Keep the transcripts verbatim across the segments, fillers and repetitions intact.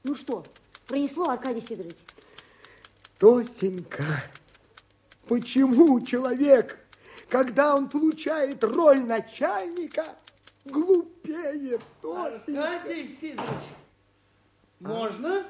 Ну что, пронесло, Аркадий Сидорович? Тосенька, почему человек, когда он получает роль начальника, глупеет, Тосенька? Аркадий Сидорович, можно?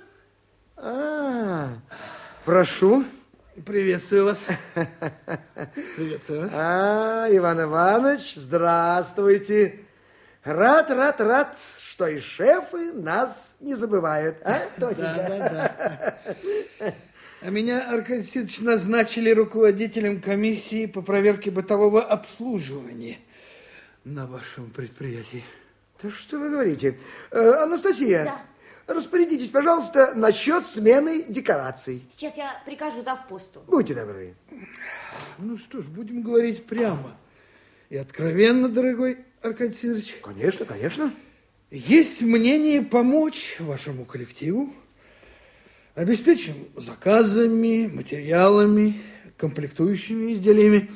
А, прошу. Приветствую вас. Приветствую вас. А, Иван Иванович, здравствуйте. Рад, рад, рад, что и шефы нас не забывают, а, Тосенька? Да, да, да. А меня, Аркадий Сидорович, назначили руководителем комиссии по проверке бытового обслуживания на вашем предприятии. Да что вы говорите? Э, Анастасия, Да. распорядитесь, пожалуйста, насчет смены декораций. Сейчас я прикажу завпосту. Будьте добры. Ну что ж, будем говорить прямо и откровенно, дорогой Аркадий Сидорович. Конечно, конечно. Есть мнение помочь вашему коллективу. Обеспечим заказами, материалами, комплектующими изделиями.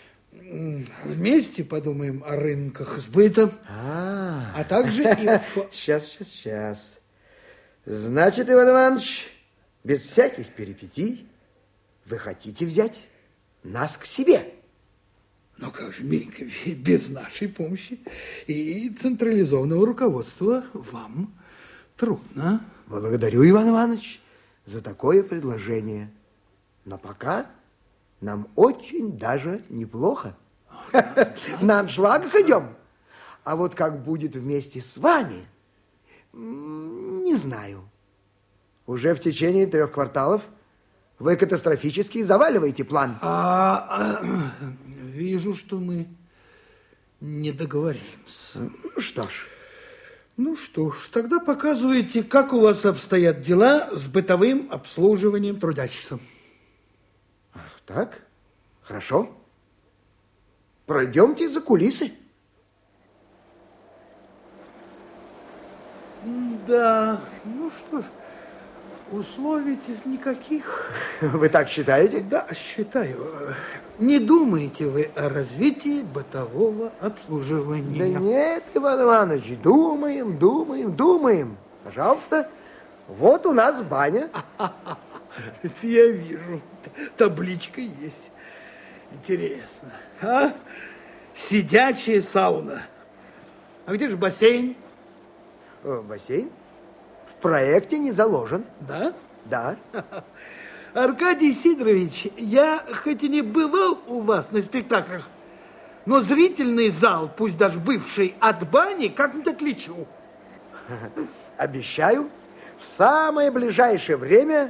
Вместе подумаем о рынках сбыта, А, а также и... Сейчас, сейчас, сейчас. Значит, Иван Иванович, без всяких перипетий вы хотите взять нас к себе? Ну как же, миленько, без нашей помощи и централизованного руководства вам трудно. Благодарю, Иван Иванович, за такое предложение. Но пока нам очень даже неплохо. На аншлагах идем. А вот как будет вместе с вами, не знаю. Уже в течение трех кварталов вы катастрофически заваливаете план. А, вижу, что мы не договоримся. Ну что ж. Ну что ж, тогда показывайте, как у вас обстоят дела с бытовым обслуживанием трудящихся. Ах, так? Хорошо. Пройдемте за кулисы. Да, ну что ж, условий никаких. Вы так считаете? Да, считаю. Не думаете вы о развитии бытового обслуживания? Да нет, Иван Иванович, думаем, думаем, думаем. Пожалуйста, вот у нас баня. Это я вижу, табличка есть. Интересно. А? Сидячая сауна. А где же бассейн? О, бассейн в проекте не заложен. Да? Да. Аркадий Сидорович, я хоть и не бывал у вас на спектаклях, но зрительный зал, пусть даже бывший, от бани как-нибудь отличу. Обещаю, в самое ближайшее время